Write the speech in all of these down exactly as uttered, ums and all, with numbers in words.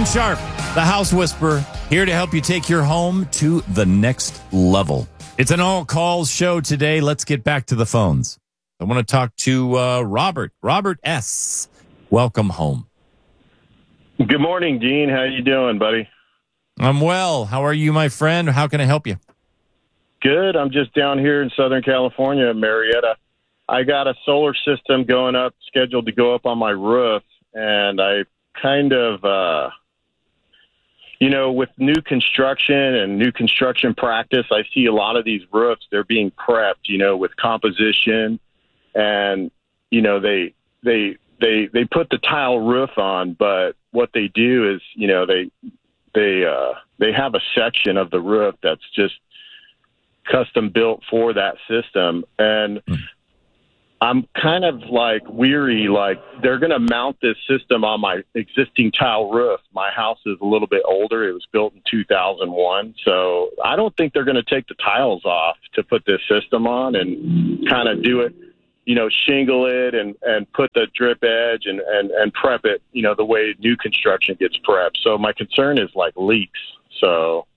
Gene Sharp, the House Whisperer, here to help you take your home to the next level. It's an all-calls show today. Let's get back to the phones. I want to talk to uh, Robert. Robert S. Welcome home. Good morning, Dean. How you doing, buddy? I'm well. How are you, my friend? How can I help you? Good. I'm just down here in Southern California, Marietta. I got a solar system going up, scheduled to go up on my roof, and I kind of, uh, you know, with new construction and new construction practice, I see a lot of these roofs, they're being prepped, you know, with composition, and, you know, they, they, they, they put the tile roof on, but what they do is, you know, they, they, uh, they have a section of the roof that's just custom built for that system. And mm. I'm kind of like weary, like they're going to mount this system on my existing tile roof. My house is a little bit older. It was built in two thousand one. So I don't think they're going to take the tiles off to put this system on and kind of do it, you know, shingle it and, and put the drip edge and, and, and prep it, you know, the way new construction gets prepped. So my concern is like leaks. So,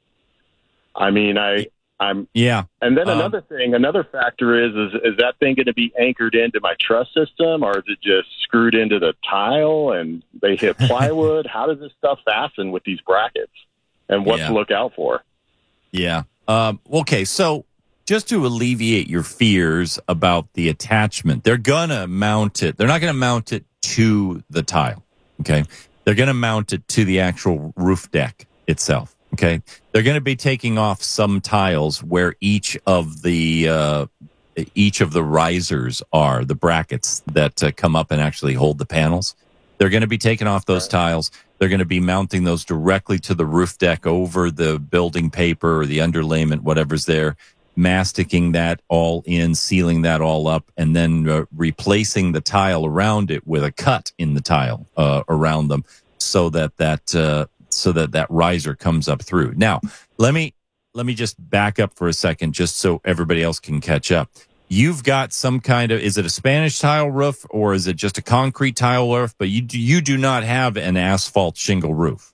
I mean, I, I'm yeah. And then um, another thing, another factor is, is, is that thing going to be anchored into my truss system, or is it just screwed into the tile and they hit plywood? How does this stuff fasten with these brackets, and what yeah. to look out for? Yeah. Um, okay. So just to alleviate your fears about the attachment, they're going to mount it. They're not going to mount it to the tile. Okay. They're going to mount it to the actual roof deck itself. Okay, they're going to be taking off some tiles where each of the uh, each of the risers are, the brackets that uh, come up and actually hold the panels. They're going to be taking off those right. tiles. They're going to be mounting those directly to the roof deck over the building paper or the underlayment, whatever's there, masticking that all in, sealing that all up, and then uh, replacing the tile around it with a cut in the tile uh, around them, so that that. Uh, so that that riser comes up through. Now, let me let me just back up for a second, just so everybody else can catch up. You've got some kind of, is it a Spanish tile roof or is it just a concrete tile roof? But you do, you do not have an asphalt shingle roof.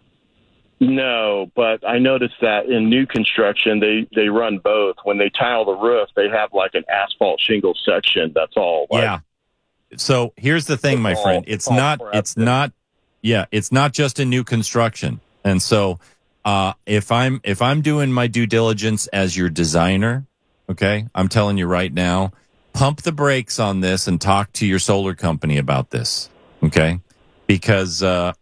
No, but I noticed that in new construction, they, they run both. When they tile the roof, they have like an asphalt shingle section. That's all. Like, yeah. So here's the thing, my friend. It's not, it's not, Yeah, it's not just in new construction. And so uh, if I'm if I'm doing my due diligence as your designer, okay, I'm telling you right now, pump the brakes on this and talk to your solar company about this, okay? Because uh,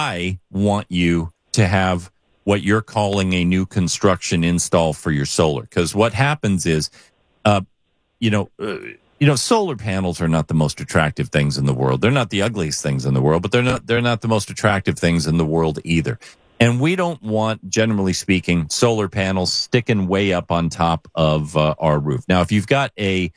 I want you to have what you're calling a new construction install for your solar. Because what happens is, uh, you know... Uh, You know, solar panels are not the most attractive things in the world. They're not the ugliest things in the world, but they're not they're not the most attractive things in the world either. And we don't want, generally speaking, solar panels sticking way up on top of uh, our roof. Now, if you've got a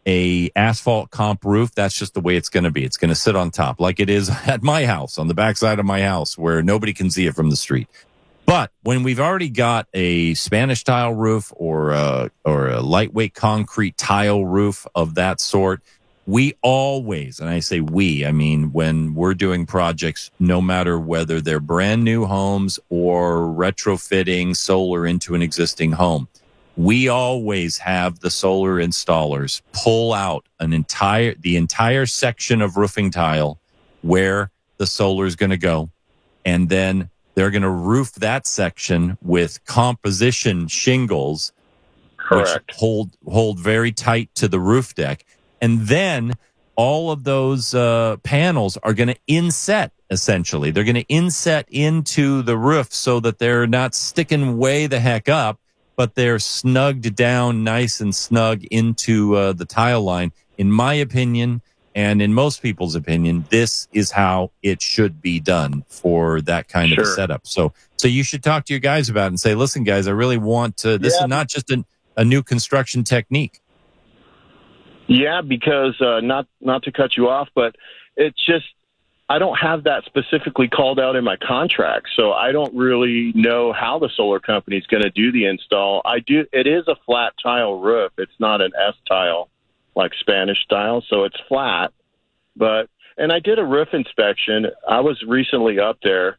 a asphalt comp roof, that's just the way it's going to be. It's going to sit on top like it is at my house, on the backside of my house, where nobody can see it from the street. But when we've already got a Spanish tile roof or a, or a lightweight concrete tile roof of that sort, we always, and I say we, I mean when we're doing projects, no matter whether they're brand new homes or retrofitting solar into an existing home, we always have the solar installers pull out an entire the entire section of roofing tile where the solar is going to go, and then they're going to roof that section with composition shingles, Correct. which hold hold very tight to the roof deck. And then all of those uh, panels are going to inset, essentially. They're going to inset into the roof so that they're not sticking way the heck up, but they're snugged down nice and snug into uh, the tile line. In my opinion, and in most people's opinion, this is how it should be done for that kind sure. of a setup. So so you should talk to your guys about it and say, listen, guys, I really want to, this yeah. is not just a, a new construction technique. Yeah, because uh, not not to cut you off, but it's just, I don't have that specifically called out in my contract. So I don't really know how the solar company is going to do the install. I do. It is a flat tile roof. It's not an S tile like Spanish style, so it's flat. But and I did a roof inspection. I was recently up there,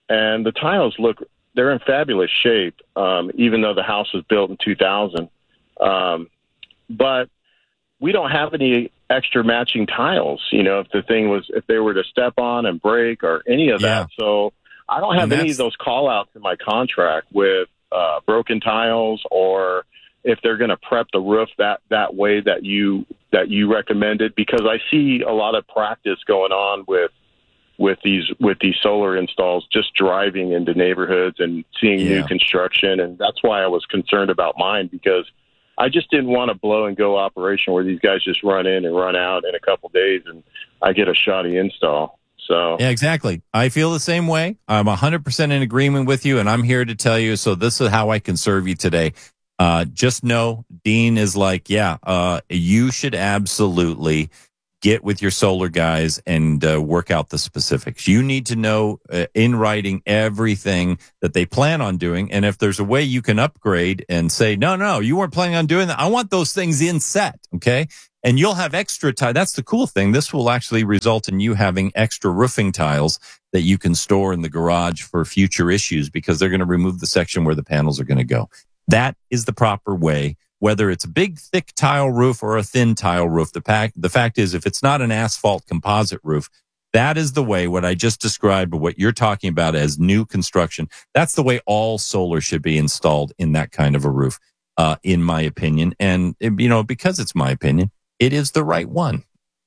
and the tiles look, they're in fabulous shape, um, even though the house was built in two thousand. Um, but we don't have any extra matching tiles, you know, if the thing was, if they were to step on and break or any of Yeah. that. So I don't have any of those call outs in my contract with uh, broken tiles, or if they're going to prep the roof that, that way that you, that you recommended, because I see a lot of practice going on with, with these, with these solar installs, just driving into neighborhoods and seeing Yeah. new construction. And that's why I was concerned about mine, because I just didn't want a blow and go operation where these guys just run in and run out in a couple days and I get a shoddy install. So Yeah, exactly. I feel the same way. I'm one hundred percent in agreement with you, and I'm here to tell you, so this is how I can serve you today. Uh, just know Dean is like, yeah, uh, you should absolutely get with your solar guys and uh, work out the specifics. You need to know uh, in writing everything that they plan on doing. And if there's a way you can upgrade and say, no, no, you weren't planning on doing that. I want those things in set. Okay. And you'll have extra tile. That's the cool thing. This will actually result in you having extra roofing tiles that you can store in the garage for future issues, because they're going to remove the section where the panels are going to go. That is the proper way. Whether it's a big, thick tile roof or a thin tile roof, the fact, the fact is, if it's not an asphalt composite roof, that is the way, what I just described, what you're talking about as new construction, that's the way all solar should be installed in that kind of a roof, uh, in my opinion. And, you know, because it's my opinion, it is the right one.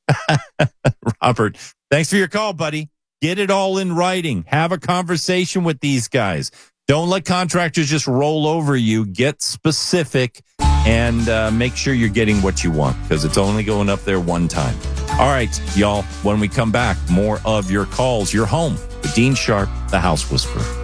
Robert, thanks for your call, buddy. Get it all in writing. Have a conversation with these guys. Don't let contractors just roll over you. Get specific and uh, make sure you're getting what you want, because it's only going up there one time. All right, y'all, when we come back, more of your calls. You're home with Dean Sharp, the House Whisperer.